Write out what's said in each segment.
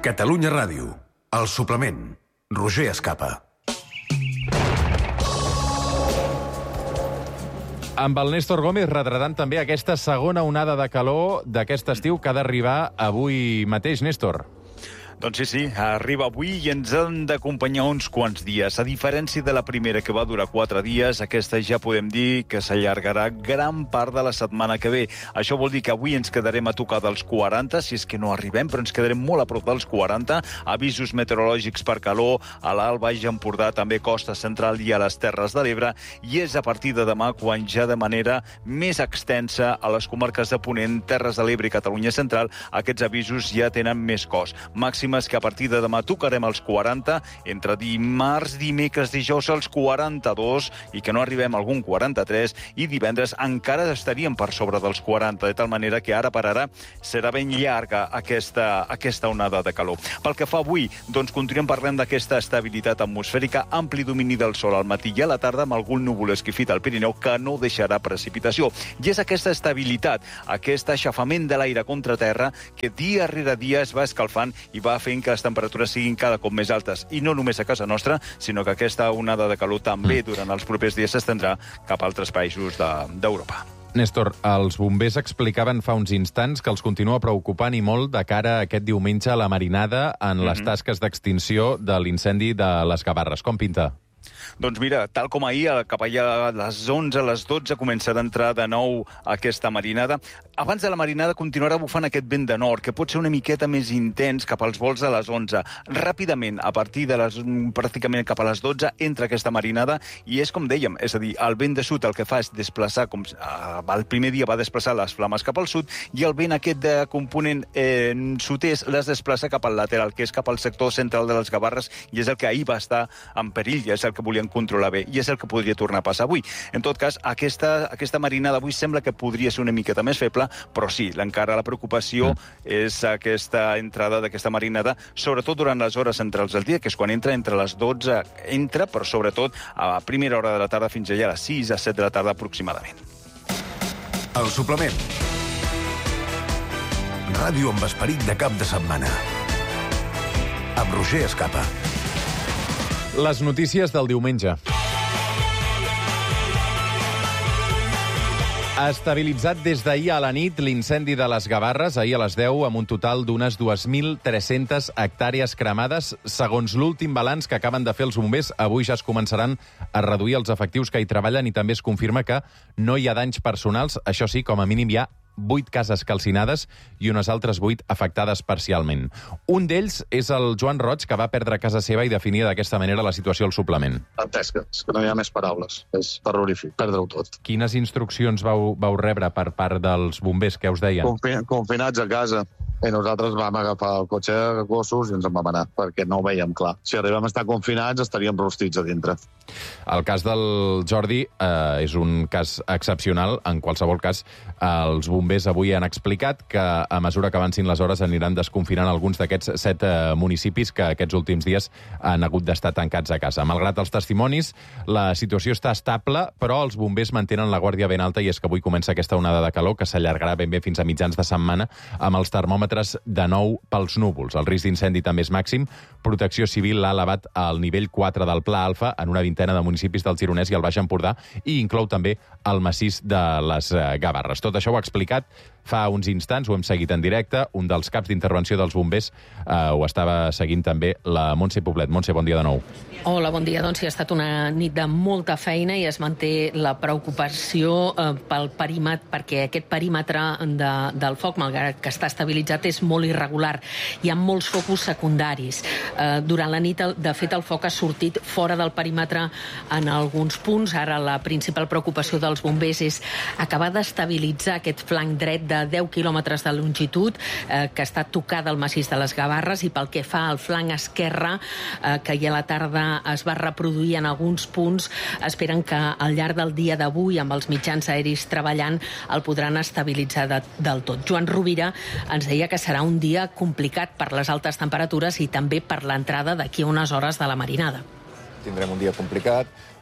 Catalunya Ràdio. El suplement. Roger Escapa. Amb el Néstor Gómez retratant també aquesta segona onada de calor d'aquest estiu que ha d'arribar avui mateix, Néstor. Doncs sí, arriba avui i ens han d'acompanyar uns quants dies. A diferència de la primera, que va durar 4 dies, aquesta ja podem dir que s'allargarà gran part de la setmana que ve. Això vol dir que avui ens quedarem a tocar dels 40, si és que no arribem, però ens quedarem molt a prop dels 40. Avisos meteorològics per calor a l'Alt Baix Empordà, també Costa Central i a les Terres de l'Ebre, i és a partir de demà quan ja de manera més extensa a les comarques de Ponent, Terres de l'Ebre i Catalunya Central, aquests avisos ja tenen més cos. Màximes que a partir de demà tocarem els 40, entre dimarts, dimecres, dijous als 42, i que no arribem a algun 43, i divendres encara estaríem per sobre dels 40, de tal manera que ara per ara serà ben llarga aquesta onada de calor. Pel que fa avui, doncs continuem parlant d'aquesta estabilitat atmosfèrica, ampli domini del sol al matí i a la tarda, amb algun núvol esquifit al Pirineu que no deixarà precipitació. I és aquesta estabilitat, aquest aixafament de l'aire contra terra, que dia rere dia es va escalfant i va fent que les temperatures siguin cada cop més altes. I no només a casa nostra, sinó que aquesta onada de calor també durant els propers dies s'estendrà cap a altres països d'Europa. Néstor, els bombers explicaven fa uns instants que els continua preocupant i molt de cara a aquest diumenge a la marinada en les tasques d'extinció de l'incendi de les Gavarres. Com pinta? Doncs mira, tal com ahir, cap allà a les 11, a les 12, començarà a entrar de nou aquesta marinada. Abans de la marinada continuarà bufant aquest vent de nord, que pot ser una miqueta més intens cap als vols a les 11. Ràpidament, a partir de pràcticament cap a les 12, entra aquesta marinada i és com dèiem, és a dir, el vent de sud el que fa és desplaçar, com el primer dia va desplaçar les flames cap al sud, i el vent aquest de component sud-est les desplaça cap al lateral, que és cap al sector central de les Gavarres, i és el que ahir va estar en perill, i és el que volien controlar bé, i és el que podria tornar a passar avui. En tot cas, aquesta marinada avui sembla que podria ser una miqueta més feble, però sí, encara la preocupació és aquesta entrada d'aquesta marinada, sobretot durant les hores centrals del dia, que és quan entra entre les 12, però sobretot a primera hora de la tarda fins allà a les 6 a 7 de la tarda aproximadament. El suplement. Ràdio amb esperit de cap de setmana. Amb Roger Escapa. Les notícies del diumenge. Ha estabilitzat des d'ahir a la nit l'incendi de les Gavarres, ahir a les 10, amb un total d'unes 2.300 hectàrees cremades. Segons l'últim balanç que acaben de fer els bombers, avui ja es començaran a reduir els efectius que hi treballen i també es confirma que no hi ha danys personals. Això sí, com a mínim hi ha 8 cases calcinades i unes altres 8 afectades parcialment. Un d'ells és el Joan Roig, que va perdre casa seva i definia d'aquesta manera la situació al suplement. Dantesca, és que no hi ha més paraules. És terrorífic, perdre-ho tot. Quines instruccions vau rebre per part dels bombers? Què us deien? Confinats a casa. I nosaltres vam agafar el cotxe de gossos i ens en vam anar, perquè no ho veiem clar. Si arribem a estar confinats, estaríem rostits a dintre. El cas del Jordi és un cas excepcional. En qualsevol cas, els bombers avui han explicat que a mesura que avancin les hores aniran desconfinant alguns d'aquests 7 municipis que aquests últims dies han hagut d'estar tancats a casa. Malgrat els testimonis, la situació està estable, però els bombers mantenen la guàrdia ben alta i és que avui comença aquesta onada de calor que s'allargarà ben bé fins a mitjans de setmana amb els termòmetres de nou pels núvols. El risc d'incendi també és màxim. Protecció Civil l'ha elevat al nivell 4 del Pla Alfa en una vintena de municipis del Gironès i el Baix Empordà i inclou també el massís de les Gavarres. Tot això ho ha explicat fa uns instants, ho hem seguit en directe. Un dels caps d'intervenció dels bombers ho estava seguint també la Montse Poblet. Montse, bon dia de nou. Hola, bon dia. Doncs sí, ha estat una nit de molta feina i es manté la preocupació pel perímetre, perquè aquest perímetre del foc, malgrat que està estabilitzat, és molt irregular. Hi ha molts focus secundaris. Durant la nit, de fet, el foc ha sortit fora del perímetre en alguns punts. Ara la principal preocupació dels bombers és acabar d'estabilitzar aquest flanc dret de 10 quilòmetres de longitud que està tocada al massís de les Gavarres, i pel que fa al flanc esquerre, que ja a la tarda es va reproduir en alguns punts, esperen que al llarg del dia d'avui, amb els mitjans aeris treballant, el podran estabilitzar del tot. Joan Rovira ens deia que serà un dia complicat per les altes temperatures i també per l'entrada d'aquí a unes hores de la marinada. Tindrem un dia complicat.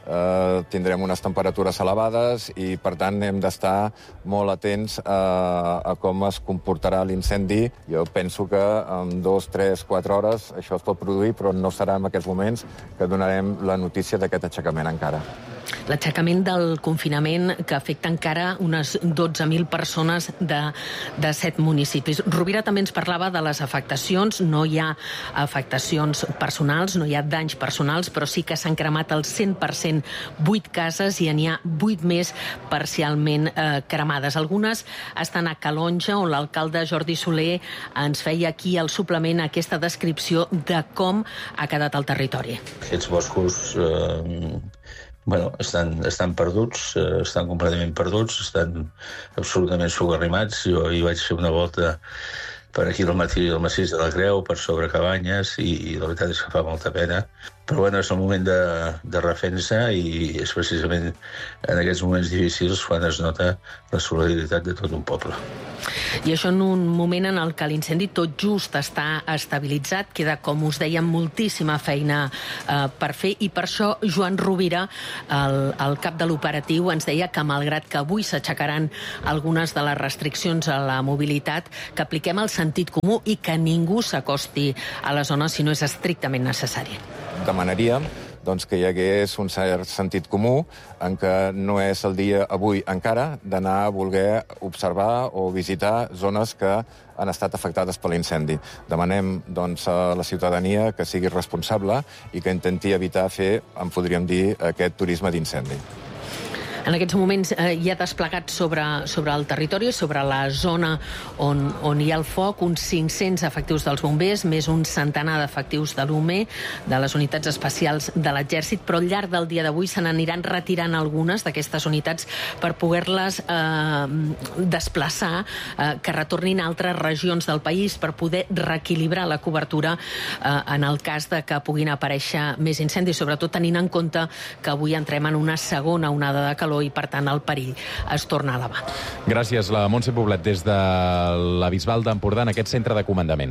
tindrem unes temperatures elevades i, per tant, hem d'estar molt atents a com es comportarà l'incendi. Jo penso que en 2, 3, 4 hores això es pot produir, però no serà en aquests moments que donarem la notícia d'aquest aixecament encara. L'aixecament del confinament que afecta encara unes 12.000 persones de 7 municipis. Rovira també ens parlava de les afectacions. No hi ha afectacions personals, no hi ha danys personals, però sí que s'han cremat al 100% 8 cases i n'hi ha 8 més parcialment cremades. Algunes estan a Calonja, on l'alcalde Jordi Soler ens feia aquí al suplement aquesta descripció de com ha quedat el territori. Aquests boscos estan perduts, estan completament perduts, estan absolutament sogarrimats. Jo hi vaig fer una volta per aquí al massís de la Creu, per sobre Cabanyes, i la veritat és que fa molta pena. Però bueno, és el moment de refensa i és precisament en aquests moments difícils quan es nota la solidaritat de tot un poble. I això en un moment en el que l'incendi tot just està estabilitzat, queda, com us deia, moltíssima feina per fer, i per això Joan Rovira, el cap de l'operatiu, ens deia que malgrat que avui s'aixecaran algunes de les restriccions a la mobilitat, que apliquem el sentit comú i que ningú s'acosti a la zona si no és estrictament necessari. Demanaríem que hi hagués un cert sentit comú en què no és el dia avui encara d'anar a voler observar o visitar zones que han estat afectades per l'incendi. Demanem a la ciutadania que sigui responsable i que intenti evitar fer, en podríem dir, aquest turisme d'incendi. En aquests moments hi ha desplegat sobre el territori, sobre la zona on hi ha el foc, uns 500 efectius dels bombers, més un centenar d'efectius de l'UME, de les unitats especials de l'Exèrcit, però al llarg del dia d'avui se n'aniran retirant algunes d'aquestes unitats per poder-les desplaçar, que retornin a altres regions del país per poder reequilibrar la cobertura en el cas de que puguin aparèixer més incendis, sobretot tenint en compte que avui entrem en una segona onada de calor i, per tant, el perill es torna a elevar. Gràcies, la Montse Poblet, des de la Bisbal d'Empordà, en aquest centre de comandament.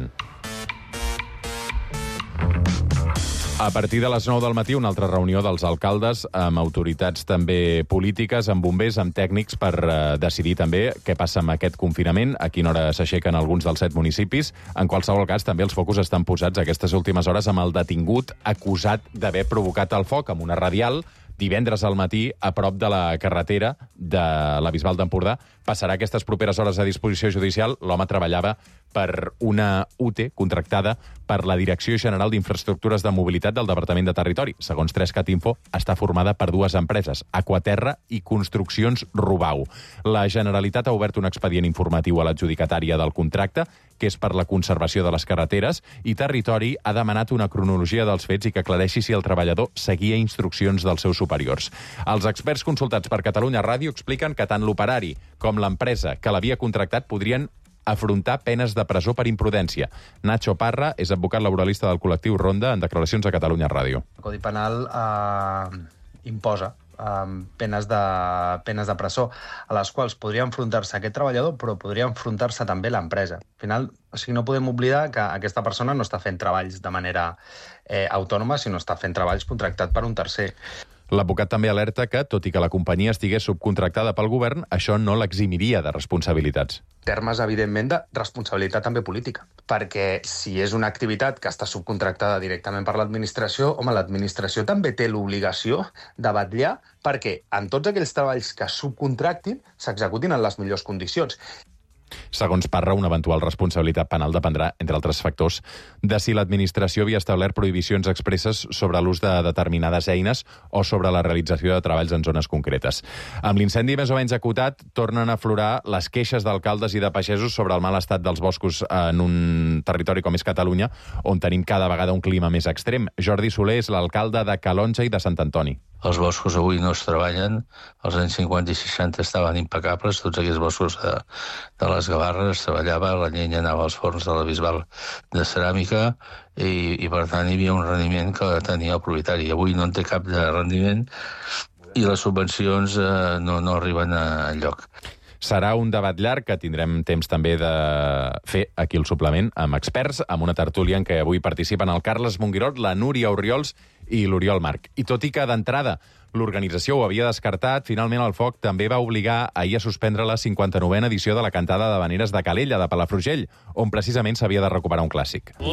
A partir de les 9 del matí, una altra reunió dels alcaldes amb autoritats també polítiques, amb bombers, amb tècnics, per decidir també què passa amb aquest confinament, a quina hora s'aixequen alguns dels 7 municipis. En qualsevol cas, també els focus estan posats aquestes últimes hores amb el detingut acusat d'haver provocat el foc amb una radial divendres al matí a prop de la carretera de la Bisbal d'Empordà. Passarà aquestes properes hores a disposició judicial. L'home treballava per una UT contractada per la Direcció General d'Infraestructures de Mobilitat del Departament de Territori. Segons 3CatInfo, està formada per 2 empreses, Aquaterra i Construccions Rubau. La Generalitat ha obert un expedient informatiu a l'adjudicatària del contracte, que és per la conservació de les carreteres, i Territori ha demanat una cronologia dels fets i que aclareixi si el treballador seguia instruccions dels seus superiors. Els experts consultats per Catalunya Ràdio expliquen que tant l'operari com l'empresa que l'havia contractat podrien afrontar penes de presó per imprudència. Nacho Parra és advocat laboralista del col·lectiu Ronda, en declaracions a Catalunya Ràdio. El Codi Penal imposa penes de presó, a les quals podria enfrontar-se aquest treballador, però podria enfrontar-se també l'empresa. Al final, no podem oblidar que aquesta persona no està fent treballs de manera autònoma, sinó està fent treballs contractat per un tercer. L'advocat també alerta que, tot i que la companyia estigués subcontractada pel govern, això no l'eximiria de responsabilitats. Termes, evidentment, de responsabilitat també política. Perquè si és una activitat que està subcontractada directament per l'administració, l'administració també té l'obligació de vetllar perquè en tots aquells treballs que subcontractin s'executin en les millors condicions. Segons Parra, una eventual responsabilitat penal dependrà, entre altres factors, de si l'administració havia establert prohibicions expresses sobre l'ús de determinades eines o sobre la realització de treballs en zones concretes. Amb l'incendi més o menys acotat, tornen a aflorar les queixes d'alcaldes i de pagesos sobre el mal estat dels boscos en un territori com és Catalunya, on tenim cada vegada un clima més extrem. Jordi Soler és l'alcalde de Calonja i de Sant Antoni. Els boscos avui no es treballen, als anys 50 i 60 estaven impecables, tots aquests boscos de les Gavarres es treballava, la llenya anava als forns de la Bisbal de ceràmica i per tant hi havia un rendiment que tenia el propietari. Avui no en té cap de rendiment i les subvencions no arriben enlloc. Serà un debat llarg que tindrem temps també de fer aquí al suplement amb experts, amb una tertúlia en què avui participen el Carles Monguirot, la Núria Orriols i l'Oriol Marc. I tot i que d'entrada l'organització ho havia descartat, finalment el Foc també va obligar ahir a suspendre la 59a edició de la cantada d'havaneres de Calella, de Palafrugell, on precisament s'havia de recuperar un clàssic.